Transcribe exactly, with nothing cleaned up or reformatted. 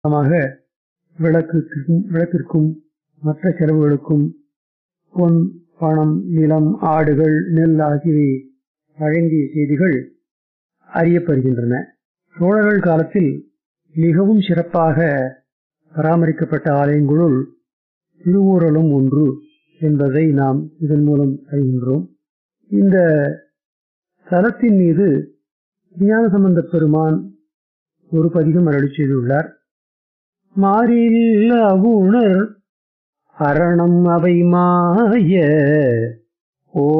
விளக்குக்கும் விளக்கிற்கும் மற்ற செலவுகளுக்கும் பொன், பணம், நிலம், ஆடுகள், நெல் ஆகியவை வழங்கிய செய்திகள் அறியப்படுகின்றன. சோழர்கள் காலத்தில் மிகவும் சிறப்பாக பராமரிக்கப்பட்ட ஆலயங்களுள் திருவூரலும் ஒன்று என்பதை நாம் இதன் மூலம் அறிகின்றோம். இந்த தலத்தின் மீது ஞானசம்பந்தப் பெருமான் ஒரு பதிகம் அருளிச் செய்துள்ளார். மாறில் அவுணர் அரணம் அவை மாய